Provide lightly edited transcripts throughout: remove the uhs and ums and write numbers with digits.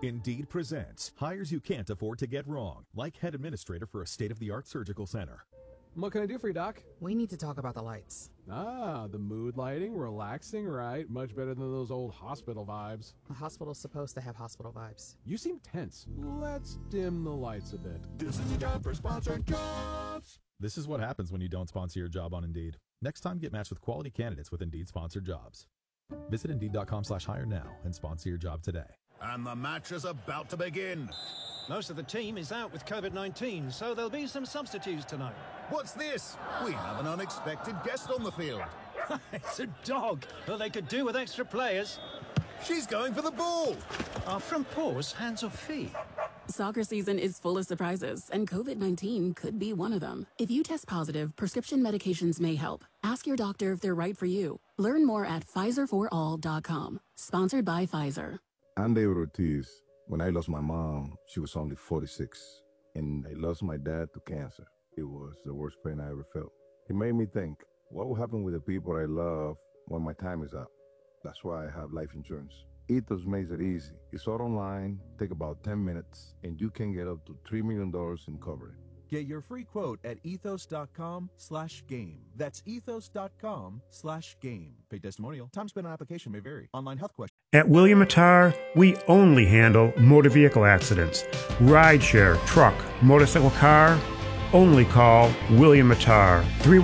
Indeed presents hires you can't afford to get wrong, like head administrator for a state-of-the-art surgical center. What can I do for you, Doc? We need to talk about the lights. Ah, the mood lighting, relaxing, right? Much better than those old hospital vibes. A hospital's supposed to have hospital vibes. You seem tense. Let's dim the lights a bit. This is a job for sponsored jobs. This is what happens when you don't sponsor your job on Indeed. Next time, get matched with quality candidates with Indeed sponsored jobs. Visit Indeed.com/hire now and sponsor your job today. And the match is about to begin. Most of the team is out with COVID-19, so there'll be some substitutes tonight. What's this? We have an unexpected guest on the field. It's a dog. Well, they could do with extra players. She's going for the ball. Are front paws hands or feet? Soccer season is full of surprises, and COVID-19 could be one of them. If you test positive, prescription medications may help. Ask your doctor if they're right for you. Learn more at PfizerForAll.com. Sponsored by Pfizer. I'm David Ortiz. When I lost my mom, she was only 46, and I lost my dad to cancer. It was the worst pain I ever felt. It made me think, what will happen with the people I love when my time is up? That's why I have life insurance. Ethos makes it easy. It's all online, take about 10 minutes, and you can get up to $3 million in coverage. Get your free quote at ethos.com/game. That's ethos.com/game. Paid testimonial. Time spent on application may vary. Online health question. At William Attar, we only handle motor vehicle accidents. Rideshare, truck, motorcycle, car. Only call William Attar.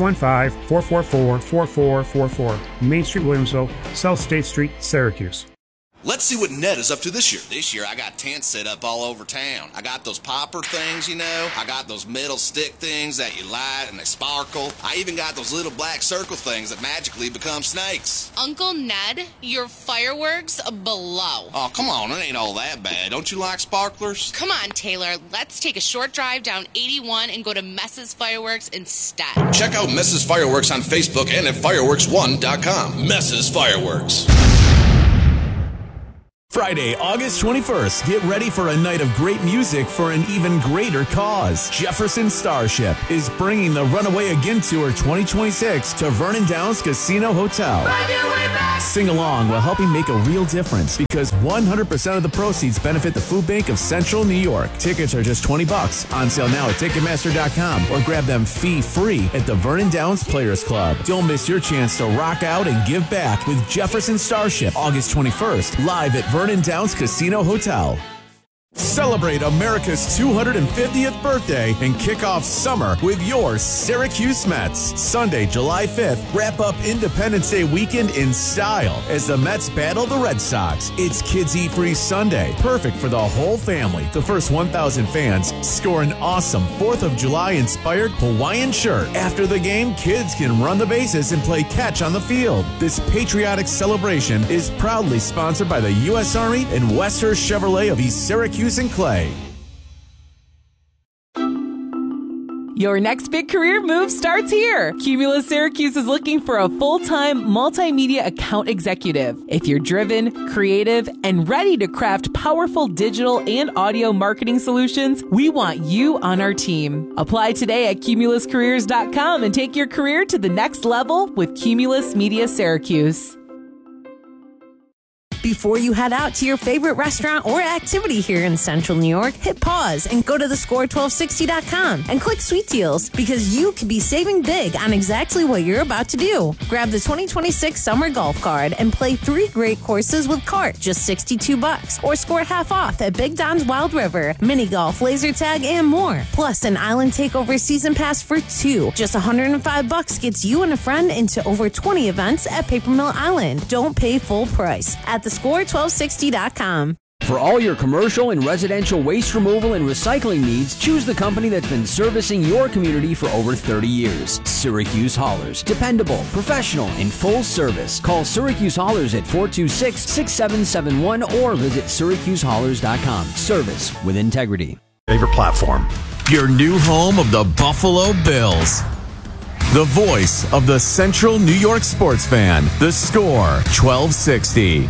315-444-4444. Main Street, Williamsville, South State Street, Syracuse. Let's see what Ned is up to this year. This year, I got tents set up all over town. I got those popper things, you know. I got those metal stick things that you light and they sparkle. I even got those little black circle things that magically become snakes. Uncle Ned, your fireworks blow. Oh, come on. It ain't all that bad. Don't you like sparklers? Come on, Taylor. Let's take a short drive down 81 and go to Mess's Fireworks instead. Check out Mess's Fireworks on Facebook and at fireworks1.com. Mess's Fireworks. Friday, August 21st, get ready for a night of great music for an even greater cause. Jefferson Starship is bringing the Runaway Again Tour 2026 to Vernon Downs Casino Hotel. Sing along while helping make a real difference because 100% of the proceeds benefit the Food Bank of Central New York. Tickets are just $20 on sale now at Ticketmaster.com or grab them fee-free at the Vernon Downs Players Club. Don't miss your chance to rock out and give back with Jefferson Starship, August 21st, live at Vernon Downs Casino Hotel. Celebrate America's 250th birthday and kick off summer with your Syracuse Mets. Sunday, July 5th, wrap up Independence Day weekend in style as the Mets battle the Red Sox. It's Kids Eat Free Sunday, perfect for the whole family. The first 1,000 fans score an awesome 4th of July inspired Hawaiian shirt. After the game, kids can run the bases and play catch on the field. This patriotic celebration is proudly sponsored by the U.S. Army and Westhurst Chevrolet of East Syracuse and Clay. Your next big career move starts here. Cumulus Syracuse is looking for a full-time multimedia account executive. If you're driven, creative, and ready to craft powerful digital and audio marketing solutions, we want you on our team. Apply today at cumuluscareers.com and take your career to the next level with Cumulus Media Syracuse. Before you head out to your favorite restaurant or activity here in Central New York, hit pause and go to thescore1260.com and click Sweet Deals because you could be saving big on exactly what you're about to do. Grab the 2026 Summer Golf Card and play 3 great courses with cart, just $62, or score half off at Big Don's Wild River, mini golf, laser tag, and more. Plus, an Island Takeover Season Pass for 2. Just $105 gets you and a friend into over 20 events at Paper Mill Island. Don't pay full price at thescore1260.com. For all your commercial and residential waste removal and recycling needs, choose the company that's been servicing your community for over 30 years. Syracuse Haulers. Dependable, professional, and full service. Call Syracuse Haulers at 426-6771 or visit syracusehaulers.com. Service with integrity. Favorite platform. Your new home of the Buffalo Bills. The voice of the Central New York sports fan. The Score 1260.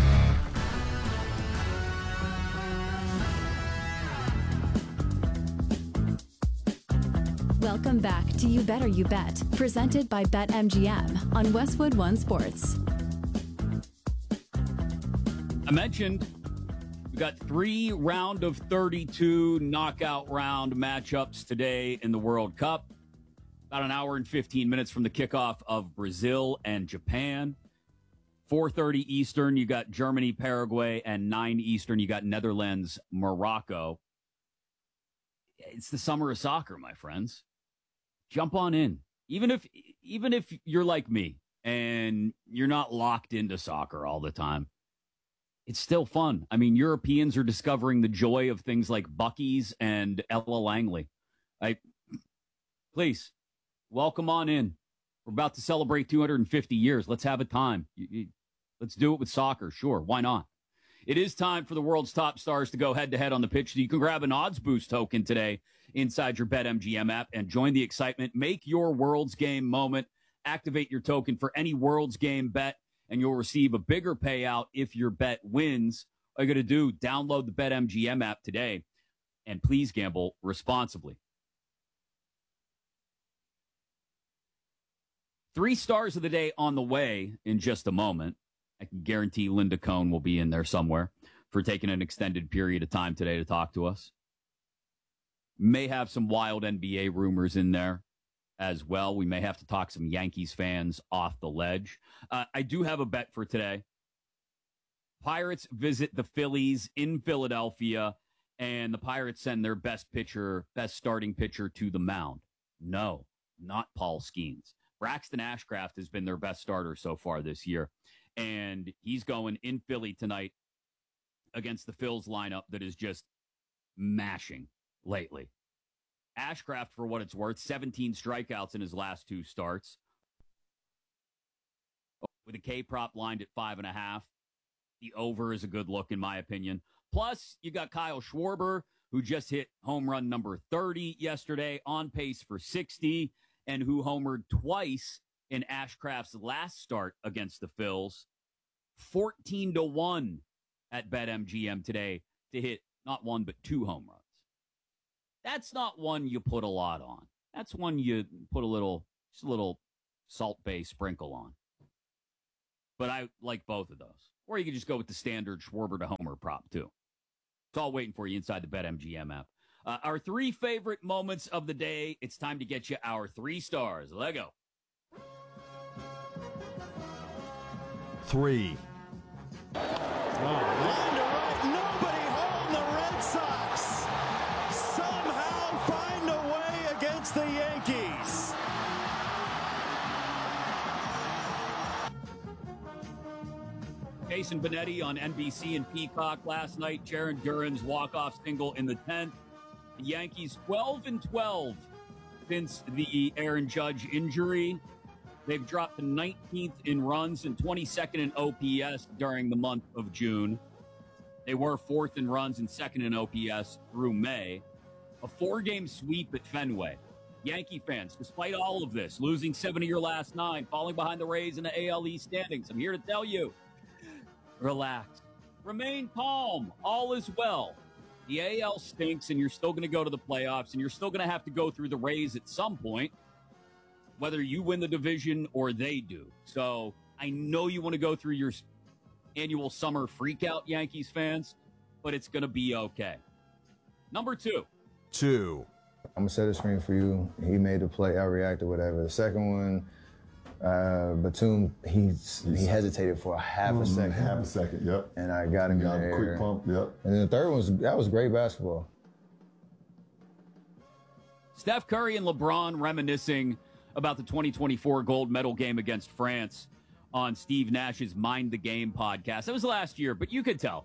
Welcome back to You Better You Bet, presented by BetMGM on Westwood One Sports. I mentioned We got 3 round of 32 knockout round matchups today in the World Cup. About an hour and 15 minutes from the kickoff of Brazil and Japan. 4:30 Eastern, you got Germany, Paraguay, and 9 Eastern, you got Netherlands, Morocco. It's the summer of soccer, my friends. Jump on in. Even if you're like me and you're not locked into soccer all the time, it's still fun. I mean, Europeans are discovering the joy of things like Buc-ee's and Ella Langley. Please, welcome on in. We're about to celebrate 250 years. Let's have a time. Let's do it with soccer. Sure, why not? It is time for the world's top stars to go head-to-head on the pitch. So you can grab an Odds Boost token today inside your BetMGM app and join the excitement. Make your World's Game moment. Activate your token for any World's Game bet, and you'll receive a bigger payout if your bet wins. All you got to do, download the BetMGM app today, and please gamble responsibly. 3 stars of the day on the way in just a moment. I can guarantee Linda Cohn will be in there somewhere for taking an extended period of time today to talk to us. May have some wild NBA rumors in there as well. We may have to talk some Yankees fans off the ledge. I do have a bet for today. Pirates visit the Phillies in Philadelphia, and the Pirates send their best starting pitcher to the mound. No, not Paul Skeens. Braxton Ashcraft has been their best starter so far this year, and he's going in Philly tonight against the Phils lineup that is just mashing lately. Ashcraft, for what it's worth, 17 strikeouts in his last 2 starts. With a K-prop lined at 5.5. The over is a good look, in my opinion. Plus, you got Kyle Schwarber, who just hit home run number 30 yesterday, on pace for 60, and who homered twice in Ashcraft's last start against the Phils. 14-1 at BetMGM today to hit not 1 but 2 home runs. That's not one you put a lot on. That's one you put just a little Salt Bay sprinkle on. But I like both of those. Or you can just go with the standard Schwarber to homer prop too. It's all waiting for you inside the BetMGM app. Our 3 favorite moments of the day. It's time to get you our 3 stars. Let go. 3. Line to right, nobody home. The Red Sox somehow find a way against the Yankees. Jason Benetti on NBC and Peacock last night. Jaron Duran's walk-off single in the 10th. The Yankees 12-12 since the Aaron Judge injury. They've dropped to 19th in runs and 22nd in OPS during the month of June. They were 4th in runs and 2nd in OPS through May. A 4-game sweep at Fenway. Yankee fans, despite all of this, losing 7 of your last 9, falling behind the Rays in the AL East standings, I'm here to tell you, relax. Remain calm. All is well. The AL stinks, and you're still going to go to the playoffs, and you're still going to have to go through the Rays at some point, whether you win the division or they do. So I know you want to go through your annual summer freakout, Yankees fans, but it's going to be okay. Number 2. I'm going to set a screen for you. He made the play. I reacted, whatever. The second one, Batum, he hesitated for half a second. Yep. And I got him in the air. Quick pump, yep. And then the third one, that was great basketball. Steph Curry and LeBron reminiscing about the 2024 gold medal game against France on Steve Nash's Mind the Game podcast. That was last year, but you could tell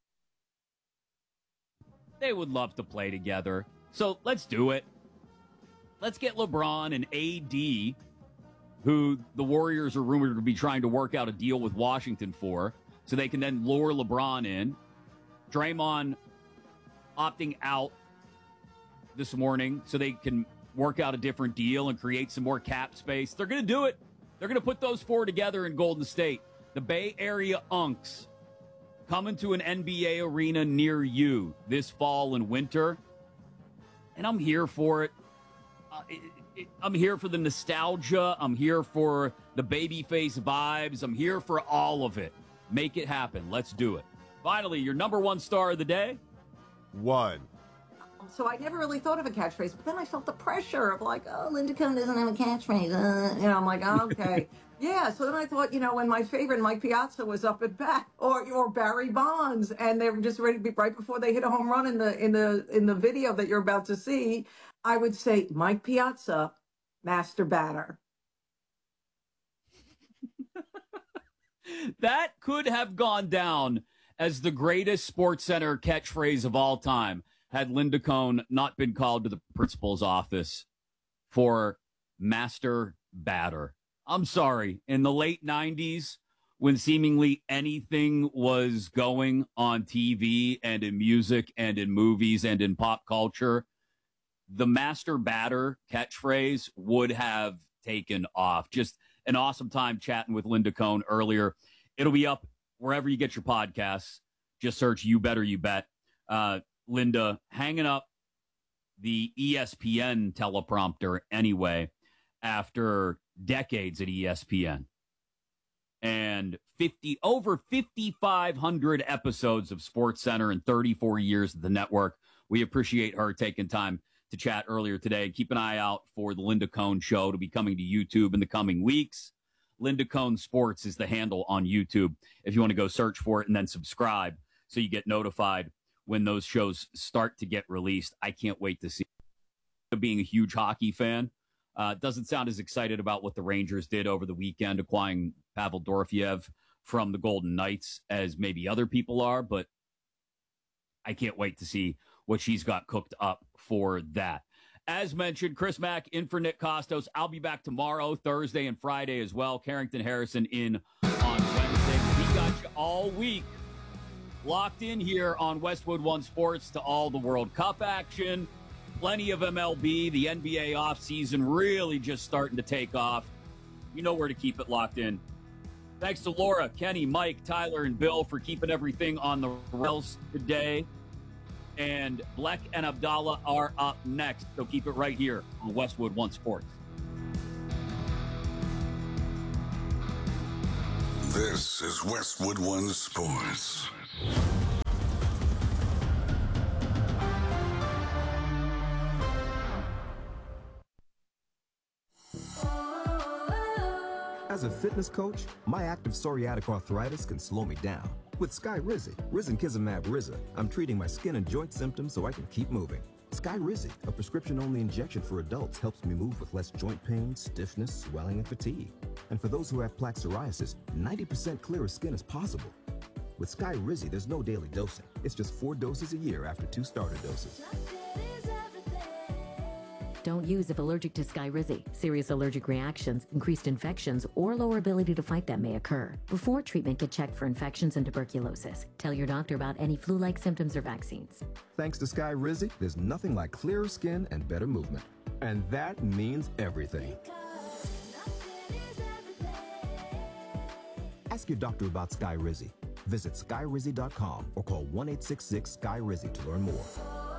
they would love to play together. So let's do it. Let's get LeBron and AD, who the Warriors are rumored to be trying to work out a deal with Washington for, so they can then lure LeBron in. Draymond opting out this morning so they can work out a different deal and create some more cap space. They're going to do it. They're going to put those 4 together in Golden State. The Bay Area Unks coming to an NBA arena near you this fall and winter. And I'm here for it. I'm here for the nostalgia. I'm here for the babyface vibes. I'm here for all of it. Make it happen. Let's do it. Finally, your number one star of the day. One. So I never really thought of a catchphrase, but then I felt the pressure of like, oh, Linda Cohn doesn't have a catchphrase. I'm like, oh, okay. Yeah, so then I thought, when my favorite, Mike Piazza, was up at bat, or Barry Bonds, and they were just ready to be right before they hit a home run in the video that you're about to see, I would say, Mike Piazza, master batter. That could have gone down as the greatest SportsCenter catchphrase of all time had Linda Cohn not been called to the principal's office for master batter. I'm sorry. In the late 90s, when seemingly anything was going on TV and in music and in movies and in pop culture, the master batter catchphrase would have taken off. Just an awesome time chatting with Linda Cohn earlier. It'll be up wherever you get your podcasts. Just search You Better You Bet. Linda hanging up the ESPN teleprompter anyway after decades at ESPN and over 5,500 episodes of SportsCenter and 34 years of the network. We appreciate her taking time to chat earlier today. Keep an eye out for the Linda Cohn Show to be coming to YouTube in the coming weeks. Linda Cohn Sports is the handle on YouTube if you want to go search for it and then subscribe so you get notified when those shows start to get released. I can't wait to see. Being a huge hockey fan, doesn't sound as excited about what the Rangers did over the weekend, acquiring Pavel Dorofeyev from the Golden Knights as maybe other people are, but I can't wait to see what she's got cooked up for that. As mentioned, Chris Mack in for Nick Costos. I'll be back tomorrow, Thursday, and Friday as well. Carrington Harrison in on Wednesday. We got you all week locked in here on Westwood One Sports to all the World Cup action. Plenty of MLB. The NBA offseason really just starting to take off. You know where to keep it locked in. Thanks to Laura, Kenny, Mike, Tyler, and Bill for keeping everything on the rails today. And Bleck and Abdallah are up next. So keep it right here on Westwood One Sports. This is Westwood One Sports. As a fitness coach, my active psoriatic arthritis can slow me down. With Skyrizi, risankizumab Riza, I'm treating my skin and joint symptoms so I can keep moving. Skyrizi, a prescription-only injection for adults, helps me move with less joint pain, stiffness, swelling, and fatigue. And for those who have plaque psoriasis, 90% clearer skin is possible. With Skyrizi, there's no daily dosing. It's just 4 doses a year after 2 starter doses. Don't use if allergic to Skyrizi. Serious allergic reactions, increased infections, or lower ability to fight them may occur. Before treatment, get checked for infections and tuberculosis. Tell your doctor about any flu-like symptoms or vaccines. Thanks to Skyrizi, there's nothing like clearer skin and better movement. And that means everything. Ask your doctor about Skyrizi. Visit Skyrizi.com or call 1-866-SKY-RIZI to learn more.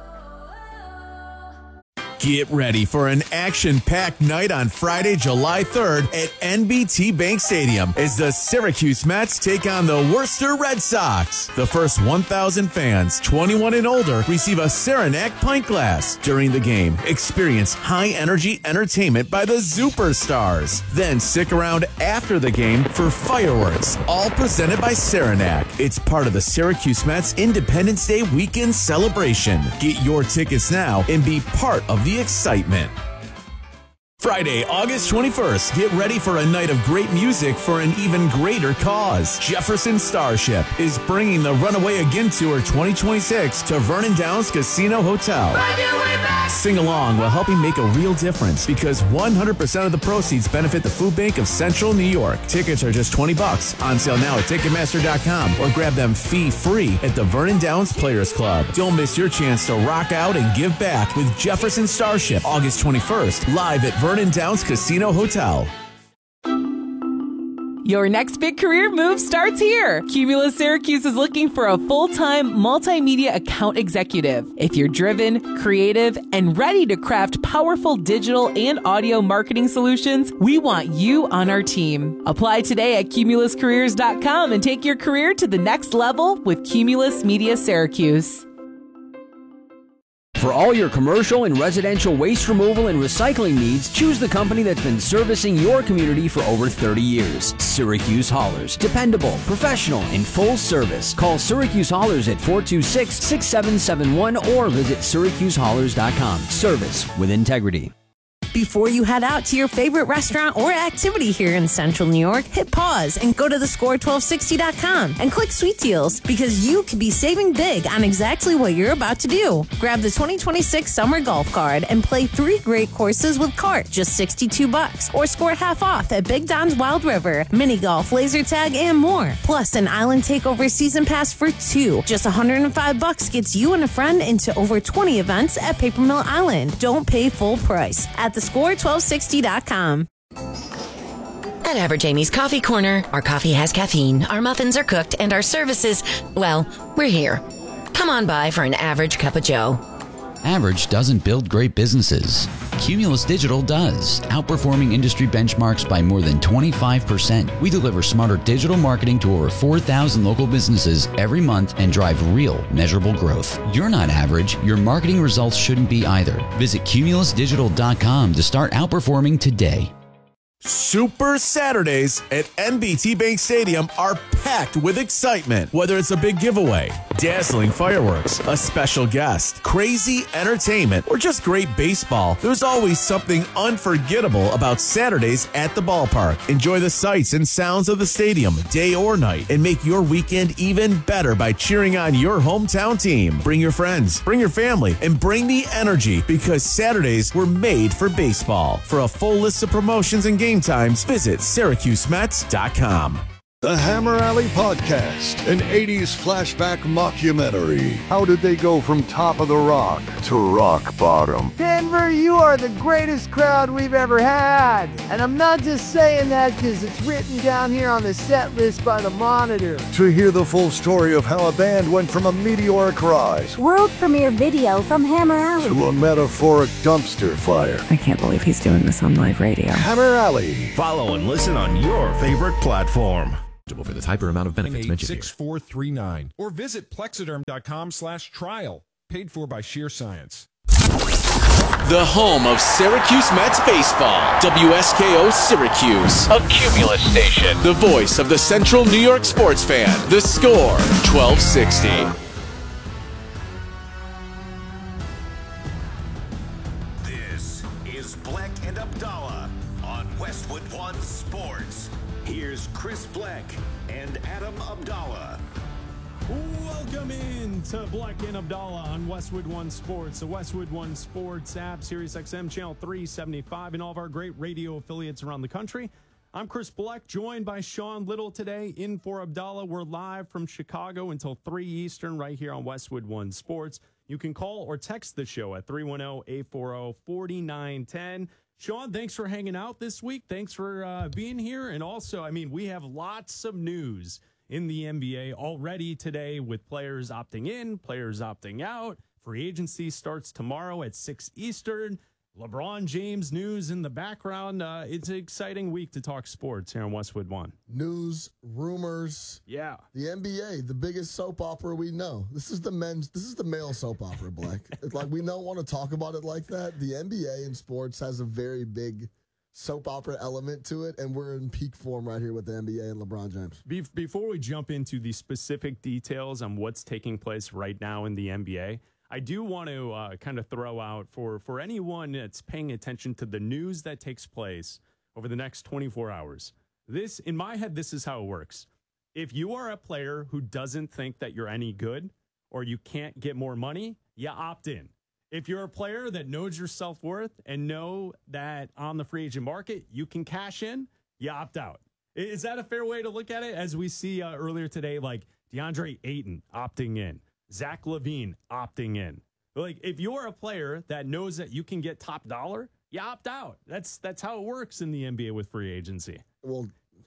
Get ready for an action-packed night on Friday, July 3rd at NBT Bank Stadium as the Syracuse Mets take on the Worcester Red Sox. The first 1,000 fans, 21 and older, receive a Saranac pint glass. During the game, experience high-energy entertainment by the Superstars. Then stick around after the game for fireworks, all presented by Saranac. It's part of the Syracuse Mets Independence Day weekend celebration. Get your tickets now and be part of the excitement. Friday, August 21st, get ready for a night of great music for an even greater cause. Jefferson Starship is bringing the Runaway Again Tour 2026 to Vernon Downs Casino Hotel. Sing along while helping make a real difference because 100% of the proceeds benefit the Food Bank of Central New York. Tickets are just $20. On sale now at Ticketmaster.com or grab them fee-free at the Vernon Downs Players Club. Don't miss your chance to rock out and give back with Jefferson Starship, August 21st, live at Vernon Downs Casino Hotel. Your next big career move starts here. Cumulus Syracuse is looking for a full-time multimedia account executive. If you're driven, creative, and ready to craft powerful digital and audio marketing solutions, we want you on our team. Apply today at cumuluscareers.com and take your career to the next level with Cumulus Media Syracuse. For all your commercial and residential waste removal and recycling needs, choose the company that's been servicing your community for over 30 years. Syracuse Haulers. Dependable, professional, and full service. Call Syracuse Haulers at 426-6771 or visit syracusehaulers.com. Service with integrity. Before you head out to your favorite restaurant or activity here in Central New York, hit pause and go to thescore1260.com and click Sweet Deals because you could be saving big on exactly what you're about to do. Grab the 2026 Summer Golf Card and play 3 great courses with cart, just $62, or score half off at Big Don's Wild River, mini golf, laser tag, and more. Plus, an Island Takeover season pass for 2, just $105 gets you and a friend into over 20 events at Paper Mill Island. Don't pay full price at thescore1260.com. At Average Amy's Coffee Corner, our coffee has caffeine, our muffins are cooked, and our services, well, we're here. Come on by for an average cup of joe. Average doesn't build great businesses. Cumulus Digital does, outperforming industry benchmarks by more than 25%. We deliver smarter digital marketing to over 4,000 local businesses every month and drive real, measurable growth. You're not average. Your marketing results shouldn't be either. Visit cumulusdigital.com to start outperforming today. Super Saturdays at NBT Bank Stadium are packed with excitement. Whether it's a big giveaway, dazzling fireworks, a special guest, crazy entertainment, or just great baseball, there's always something unforgettable about Saturdays at the ballpark. Enjoy the sights and sounds of the stadium, day or night, and make your weekend even better by cheering on your hometown team. Bring your friends, bring your family, and bring the energy because Saturdays were made for baseball. For a full list of promotions and game times, visit SyracuseMets.com. The Hammer Alley Podcast, an 80s flashback mockumentary. How did they go from top of the rock to rock bottom? Denver, you are the greatest crowd we've ever had. And I'm not just saying that because it's written down here on the set list by the Monitor. To hear the full story of how a band went from a meteoric rise world premiere video from Hammer Alley to a metaphoric dumpster fire. I can't believe he's doing this on live radio. Hammer Alley. Follow and listen on your favorite platform. For the type or amount of benefits mentioned here. 6439 or visit plexiderm.com/trial. Paid for by Sheer Science. The home of Syracuse Mets baseball. WSKO Syracuse, a Cumulus station. The voice of the Central New York sports fan. The Score 1260. This is Black and Abdallah on Westwood One Sports. Here's Chris Black and Adam Abdallah. Welcome in to Black and Abdallah on Westwood One Sports, the Westwood One Sports app, SiriusXM Channel 375, and all of our great radio affiliates around the country. I'm Chris Black, joined by Sean Little today in for Abdallah. We're live from Chicago until 3 Eastern right here on Westwood One Sports. You can call or text the show at 310-840-4910. Sean, thanks for hanging out this week. Thanks for being here. And also, I mean, we have lots of news in the NBA already today with players opting in, players opting out. Free agency starts tomorrow at 6 Eastern. LeBron James news in the background. It's an exciting week to talk sports here on Westwood One. News, rumors. Yeah. The NBA, the biggest soap opera we know. This is the male soap opera, Black. It's like we don't want to talk about it like that. The NBA in sports has a very big soap opera element to it, and we're in peak form right here with the NBA and LeBron James. Before we jump into the specific details on what's taking place right now in the NBA, I do want to kind of throw out for anyone that's paying attention to the news that takes place over the next 24 hours. This, in my head, this is how it works. If you are a player who doesn't think that you're any good or you can't get more money, you opt in. If you're a player that knows your self-worth and know that on the free agent market you can cash in, you opt out. Is that a fair way to look at it? As we see earlier today, like DeAndre Ayton opting in. Zach LaVine opting in. Like, if you're a player that knows that you can get top dollar, you opt out. That's how it works in the NBA with free agency. Well,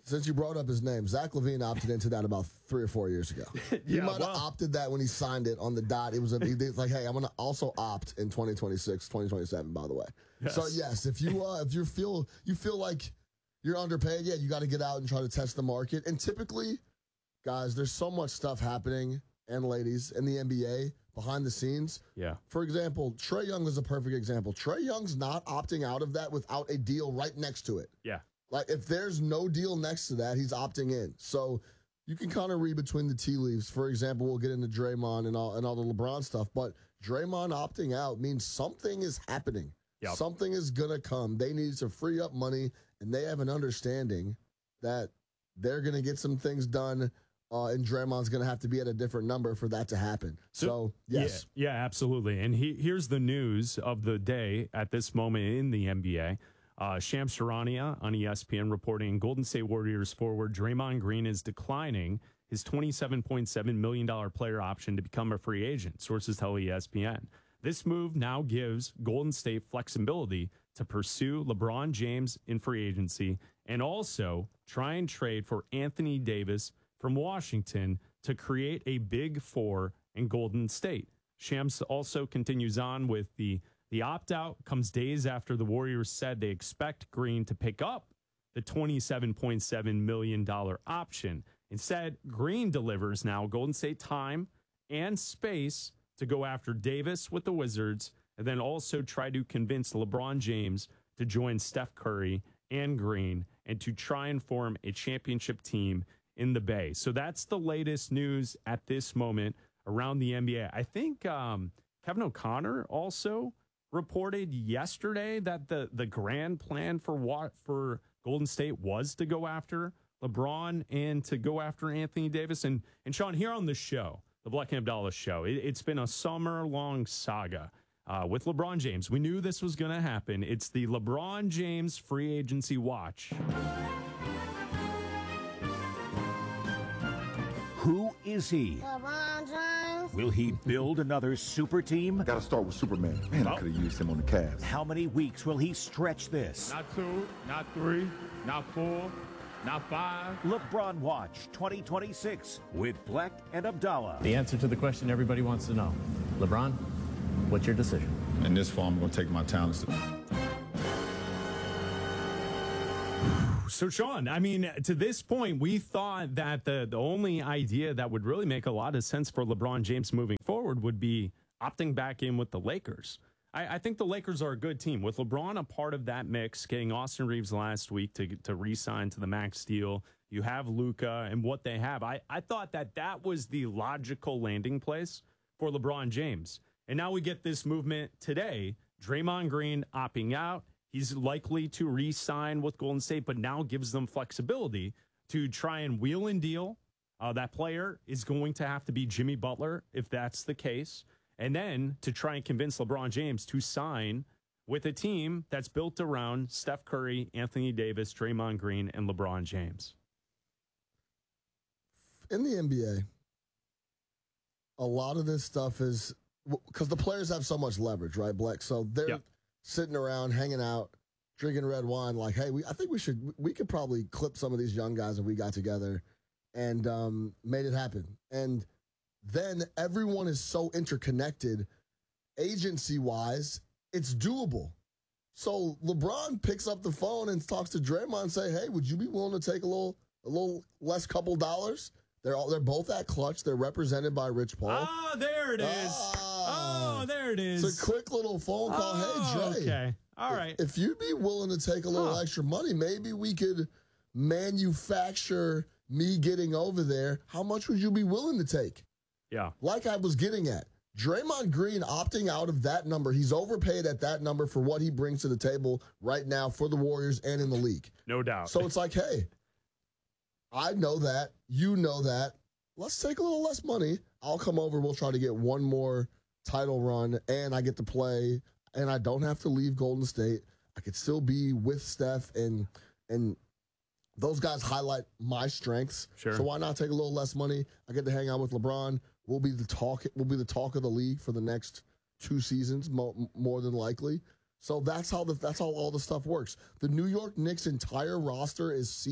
since you brought up his name, Zach LaVine opted into that about 3 or 4 years ago. He might have opted that when he signed it on the dot. It was like, hey, I'm going to also opt in 2026, 2027, by the way. Yes. So, yes, if you feel like you're underpaid, you got to get out and try to test the market. And typically, guys, there's so much stuff happening, and ladies, in the NBA behind the scenes. Yeah. For example, Trae Young is a perfect example. Trae Young's not opting out of that without a deal right next to it. Yeah. Like, if there's no deal next to that, he's opting in. So you can kind of read between the tea leaves. For example, we'll get into Draymond and all the LeBron stuff, but Draymond opting out means something is happening. Yep. Something is going to come. They need to free up money, and they have an understanding that they're going to get some things done, and Draymond's going to have to be at a different number for that to happen. So yes. Yeah, absolutely. And here's the news of the day at this moment in the NBA. Shams Charania on ESPN reporting Golden State Warriors forward Draymond Green is declining his $27.7 million player option to become a free agent, sources tell ESPN. This move now gives Golden State flexibility to pursue LeBron James in free agency and also try and trade for Anthony Davis from Washington to create a big four in Golden State. Shams also continues on with the opt-out comes days after the Warriors said they expect Green to pick up the $27.7 million option. Instead, Green delivers now Golden State time and space to go after Davis with the Wizards and then also try to convince LeBron James to join Steph Curry and Green and to try and form a championship team in the Bay. So that's the latest news at this moment around the NBA. I think Kevin O'Connor also reported yesterday that the grand plan for Golden State was to go after LeBron and to go after Anthony Davis. And Sean, here on the show, the Black and Abdallah show, it's been a summer-long saga with LeBron James. We knew this was going to happen. It's the LeBron James free agency watch. Who is he? LeBron James. Will he build another super team? Got to start with Superman. Man, I could have used him on the Cavs. How many weeks will he stretch this? Not 2, not 3, not 4, not 5. LeBron Watch 2026 with Black and Abdallah. The answer to the question everybody wants to know. LeBron, what's your decision? In this form, I'm going to take my talents. So, Sean, I mean, to this point, we thought that the only idea that would really make a lot of sense for LeBron James moving forward would be opting back in with the Lakers. I think the Lakers are a good team. With LeBron a part of that mix, getting Austin Reeves last week to re-sign to the max deal, you have Luka and what they have. I thought that was the logical landing place for LeBron James. And now we get this movement today. Draymond Green opting out. He's likely to re-sign with Golden State, but now gives them flexibility to try and wheel and deal. That player is going to have to be Jimmy Butler, if that's the case. And then to try and convince LeBron James to sign with a team that's built around Steph Curry, Anthony Davis, Draymond Green, and LeBron James. In the NBA, a lot of this stuff is because the players have so much leverage, right, Black? So they're sitting around, hanging out, drinking red wine, like, hey, I think we could probably clip some of these young guys if we got together and made it happen. And then everyone is so interconnected, agency-wise, it's doable. So LeBron picks up the phone and talks to Draymond and say, hey, would you be willing to take a little less couple dollars? They're both at Clutch. They're represented by Rich Paul. Oh, there it is. Oh, there it is. It's a quick little phone call. Hey, Dre. Okay. All right. If you'd be willing to take a little extra money, maybe we could manufacture me getting over there. How much would you be willing to take? Yeah. Like I was getting at. Draymond Green opting out of that number. He's overpaid at that number for what he brings to the table right now for the Warriors and in the league. No doubt. So it's like, hey, I know that. You know that. Let's take a little less money. I'll come over. We'll try to get one more title run, and I get to play, and I don't have to leave Golden State. I could still be with Steph, and those guys highlight my strengths. Sure. So why not take a little less money? I get to hang out with LeBron. We'll be the talk of the league for the next 2 seasons, more than likely. So that's how all the stuff works. The New York Knicks' entire roster is C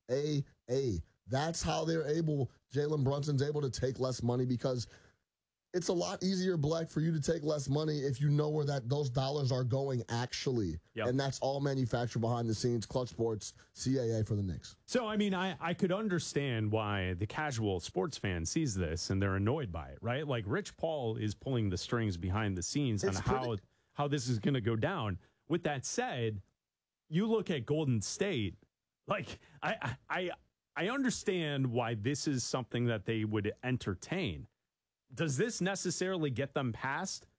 That's how Jalen Brunson's able to take less money, because it's a lot easier, Black, for you to take less money if you know where those dollars are going actually. Yep. And that's all manufactured behind the scenes. Clutch Sports, CAA for the Knicks. So, I mean, I could understand why the casual sports fan sees this and they're annoyed by it, right? Like, Rich Paul is pulling the strings behind the scenes on how this is going to go down. With that said, you look at Golden State, like, I understand why this is something that they would entertain. Does this necessarily get them past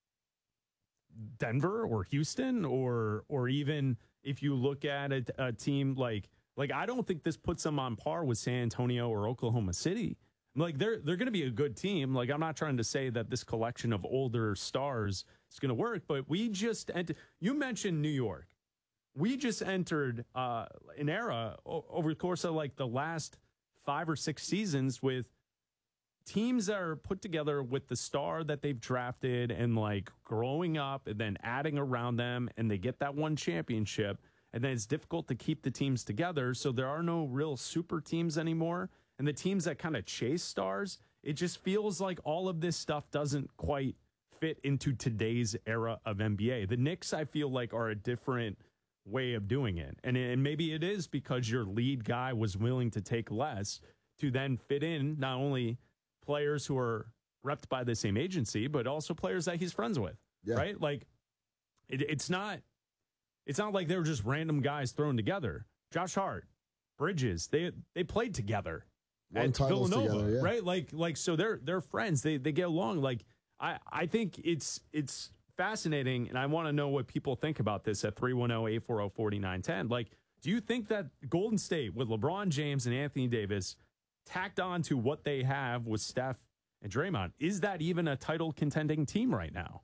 Denver or Houston, or even if you look at a team like I don't think this puts them on par with San Antonio or Oklahoma City. Like, they're going to be a good team. Like, I'm not trying to say that this collection of older stars is going to work, but you mentioned New York. We just entered an era over the course of like the last 5 or 6 seasons with teams that are put together with the star that they've drafted and like growing up and then adding around them, and they get that one championship, and then it's difficult to keep the teams together. So there are no real super teams anymore. And the teams that kind of chase stars, it just feels like all of this stuff doesn't quite fit into today's era of NBA. The Knicks, I feel like, are a different way of doing it. And maybe it is because your lead guy was willing to take less to then fit in not only players who are repped by the same agency, but also players that he's friends with, right? Like, it's not like they were just random guys thrown together. Josh Hart, Bridges, they played together at Villanova, together, right? Like so they're friends. They get along. Like, I think it's fascinating, and I want to know what people think about this at 310-840-4910. Like, do you think that Golden State with LeBron James and Anthony Davis tacked on to what they have with Steph and Draymond, is that even a title contending team right now?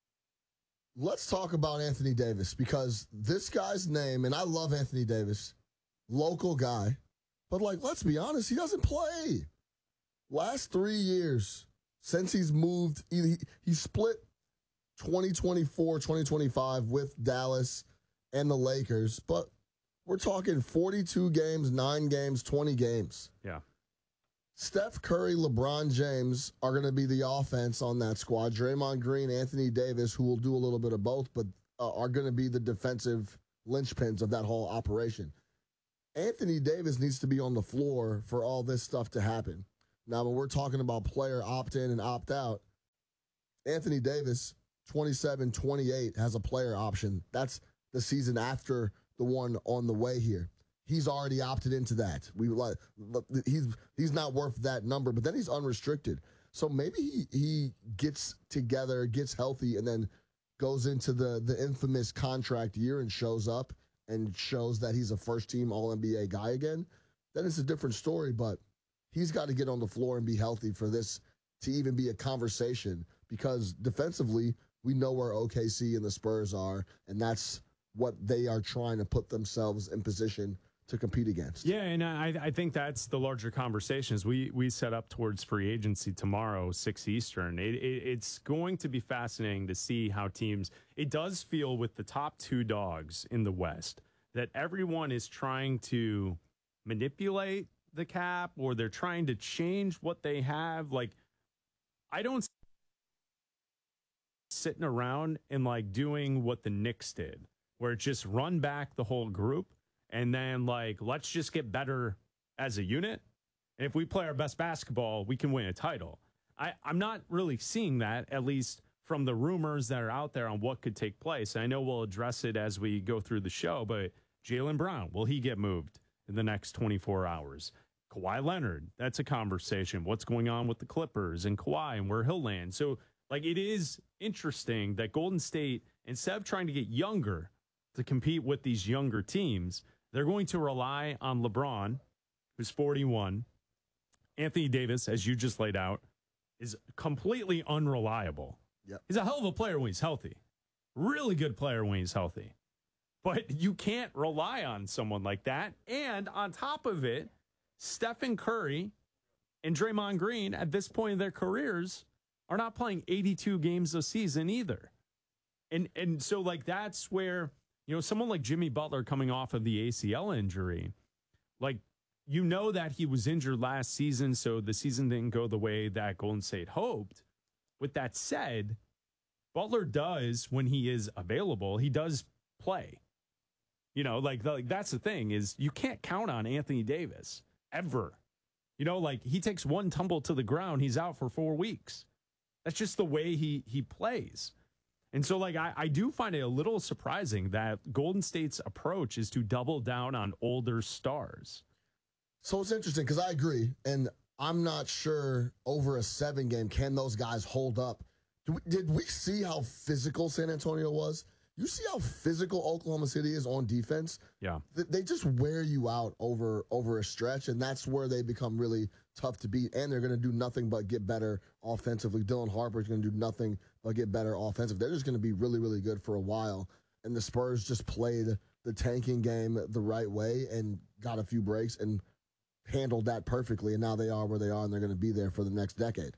Let's talk about Anthony Davis, because this guy's name, and I love Anthony Davis, local guy, but like, let's be honest, he doesn't play. Last 3 years since he's moved, he split 2024, 2025 with Dallas and the Lakers, but we're talking 42 games, 9 games, 20 games. Yeah. Steph Curry, LeBron James are going to be the offense on that squad. Draymond Green, Anthony Davis, who will do a little bit of both, but are going to be the defensive linchpins of that whole operation. Anthony Davis needs to be on the floor for all this stuff to happen. Now, when we're talking about player opt-in and opt-out, Anthony Davis, 27-28, has a player option. That's the season after the one on the way here. He's already opted into that. He's not worth that number, but then he's unrestricted. So maybe he gets together, gets healthy, and then goes into the infamous contract year and shows up and shows that he's a first-team All-NBA guy again. Then it's a different story, but he's got to get on the floor and be healthy for this to even be a conversation, because defensively, we know where OKC and the Spurs are, and that's what they are trying to put themselves in position to compete against. Yeah, and I think that's the larger conversation as we set up towards free agency tomorrow, 6 Eastern. It's going to be fascinating to see how teams, it does feel with the top 2 dogs in the West that everyone is trying to manipulate the cap, or they're trying to change what they have. Like, I don't sitting around and like doing what the Knicks did, where it just run back the whole group and then like, let's just get better as a unit. And if we play our best basketball, we can win a title. I'm not really seeing that, at least from the rumors that are out there on what could take place. I know we'll address it as we go through the show, but Jaylen Brown, will he get moved in the next 24 hours? Kawhi Leonard, that's a conversation. What's going on with the Clippers and Kawhi and where he'll land? So, like, it is interesting that Golden State, instead of trying to get younger to compete with these younger teams, they're going to rely on LeBron, who's 41. Anthony Davis, as you just laid out, is completely unreliable. Yep. He's a hell of a player when he's healthy. Really good player when he's healthy. But you can't rely on someone like that. And on top of it, Stephen Curry and Draymond Green at this point in their careers are not playing 82 games a season either. And so, like, that's where, you know, someone like Jimmy Butler coming off of the ACL injury, like, you know that he was injured last season, so the season didn't go the way that Golden State hoped. With that said, Butler does, when he is available, he does play. You know, like that's the thing, is you can't count on Anthony Davis ever. You know, like he takes one tumble to the ground, he's out for 4 weeks. That's just the way he plays. And so, like, I do find it a little surprising that Golden State's approach is to double down on older stars. So it's interesting because I agree, and I'm not sure over a 7-game, can those guys hold up? Did we see how physical San Antonio was? You see how physical Oklahoma City is on defense? Yeah. They just wear you out over a stretch, and that's where they become really tough to beat, and they're going to do nothing but get better offensively. Dylan Harper's going to do nothing but get better offensively. They're just going to be really, really good for a while, and the Spurs just played the tanking game the right way and got a few breaks and handled that perfectly, and now they are where they are, and they're going to be there for the next decade.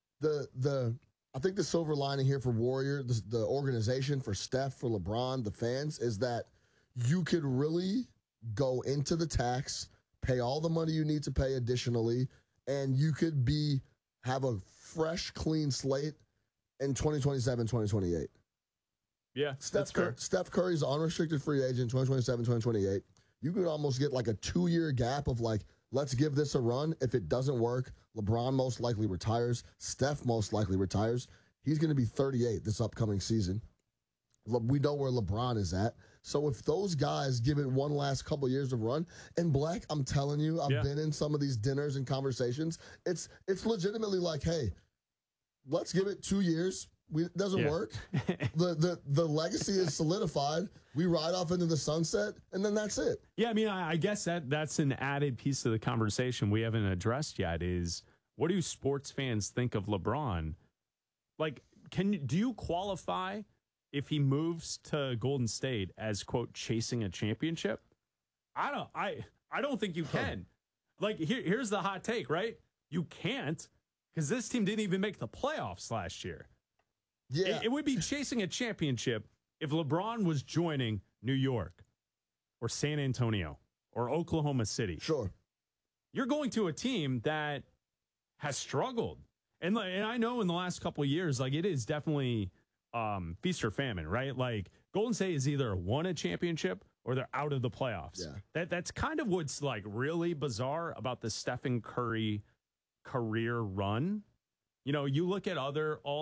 I think the silver lining here for Warrior, the organization, for Steph, for LeBron, the fans, is that you could really go into the tax, pay all the money you need to pay additionally, and you could have a fresh, clean slate in 2027, 2028. Yeah, Steph Curry's an unrestricted free agent 2027, 2028. You could almost get like a 2-year gap of like, let's give this a run. If it doesn't work, LeBron most likely retires. Steph most likely retires. He's going to be 38 this upcoming season. We know where LeBron is at. So if those guys give it one last couple years of run, and Black, I'm telling you, I've been in some of these dinners and conversations. It's legitimately like, hey, let's give it 2 years. It doesn't work. The legacy is solidified. We ride off into the sunset, and then that's it. Yeah, I mean, I guess that's an added piece of the conversation we haven't addressed yet is, what do sports fans think of LeBron? Like, do you qualify if he moves to Golden State as, quote, chasing a championship? I don't think you can. Like, here's the hot take, right? You can't, because this team didn't even make the playoffs last year. Yeah. It would be chasing a championship if LeBron was joining New York or San Antonio or Oklahoma City. Sure. You're going to a team that has struggled. And I know in the last couple of years, like, it is definitely feast or famine, right? Like, Golden State has either won a championship or they're out of the playoffs. Yeah. That's kind of what's, like, really bizarre about the Stephen Curry career run. You know, you look at other all